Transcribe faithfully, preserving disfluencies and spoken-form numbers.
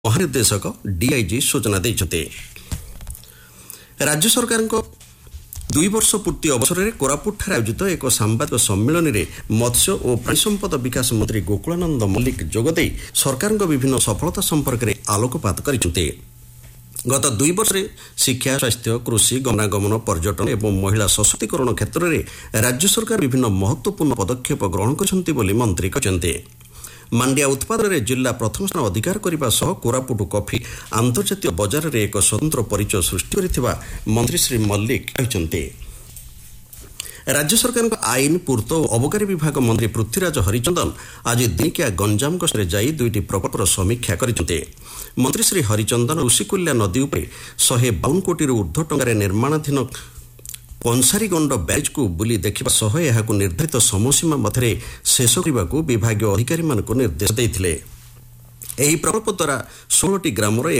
ମହାନିର୍ଦ୍ଦେଶକ ଡିଆଇଜି ସୂଚନା ଦେଇଛନ୍ତି। ରାଜ୍ୟ ସରକାରଙ୍କ ଦୁଇ ବର୍ଷ ପୂର୍ତ୍ତି ଅବସରରେ କୋରାପୁଟଠାରେ ଆୟୋଜିତ ଏକ ସାମ୍ବାଦିକ ସମ୍ମିଳନୀରେ ମତ୍ସ୍ୟ ଓ ପ୍ରାଣୀସମ୍ପଦ ବିକାଶ ମନ୍ତ୍ରୀ ଗୋକୁଳାନନ୍ଦ ମଲ୍ଲିକ ଯୋଗଦେଇ ସରକାରଙ୍କ ବିଭିନ୍ନ ସଫଳତା ସମ୍ପର୍କରେ ଆଲୋକପାତ କରିଛନ୍ତି। ଗତ ଦୁଇ ବର୍ଷରେ ଶିକ୍ଷା, ସ୍ୱାସ୍ଥ୍ୟ, କୃଷି, ଗମନାଗମନ, ପର୍ଯ୍ୟଟନ ଏବଂ ମହିଳା ସଶକ୍ତିକରଣ କ୍ଷେତ୍ରରେ ରାଜ୍ୟ ସରକାର ବିଭିନ୍ନ ମହତ୍ୱପୂର୍ଣ୍ଣ ପଦକ୍ଷେପ ଗ୍ରହଣ କରିଛନ୍ତି ବୋଲି ମନ୍ତ୍ରୀ କହିଛନ୍ତି। ମାଣ୍ଡିଆ ଉତ୍ପାଦନରେ ଜିଲ୍ଲା ପ୍ରଥମ ସ୍ଥାନ ଅଧିକାର କରିବା ସହ କୋରାପୁଟ କଫି ଆନ୍ତର୍ଜାତୀୟ ବଜାରରେ ଏକ ସ୍ୱତନ୍ତ୍ର ପରିଚୟ ସୃଷ୍ଟି କରିଥିବା ମନ୍ତ୍ରୀ ଶ୍ରୀ ମଲ୍ଲିକ କହିଛନ୍ତି। ରାଜ୍ୟ ସରକାରଙ୍କ ଆଇନ, ପୂର୍ତ୍ତ ଓ ଅବକାରୀ ବିଭାଗ ମନ୍ତ୍ରୀ ପୃଥ୍ୱୀରାଜ ହରିଚନ୍ଦନ ଆଜି ଦିନିକିଆ ଗଞ୍ଜାମ ଗସ୍ତରେ ଯାଇ ଦୁଇଟି ପ୍ରକଳ୍ପର ସମୀକ୍ଷା କରିଛନ୍ତି। ମନ୍ତ୍ରୀ ଶ୍ରୀ ହରିଚନ୍ଦନ ଋଷିକୁଲ୍ୟା ନଦୀ ଉପରେ ଶହେ ବାଉନ କୋଟିରୁ ଉର୍ଦ୍ଧ୍ୱ ଟଙ୍କାରେ ନିର୍ମାଣାଧୀନ କଂସାରୀଗଣ୍ଡ ବ୍ୟାରେଜ୍କୁ ବୁଲି ଦେଖିବା ସହ ଏହାକୁ ନିର୍ଦ୍ଧାରିତ ସମୟସୀମା ମଧ୍ୟରେ ଶେଷ କରିବାକୁ ବିଭାଗୀୟ ଅଧିକାରୀମାନଙ୍କୁ ନିର୍ଦ୍ଦେଶ ଦେଇଥିଲେ। ଏହି ପ୍ରକଳ୍ପ ଦ୍ୱାରା ଷୋହଳଟି ଗ୍ରାମର